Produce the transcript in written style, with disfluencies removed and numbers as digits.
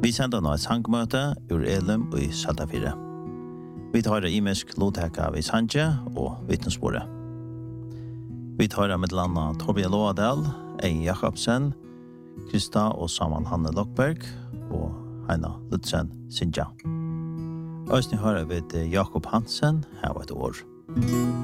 Vi sender nå et sangmøte ur Elim og i Saltafire. Vi tar imensk låteka av Sanje og vittnesbordet. Vi tar med landa Torbjørn Loadal, Ein Jakobsen, Krista og Saman Hanne Lokberg og Heina Lutzen Sinja. Østning hører vi Jakob Hansen, her var et år.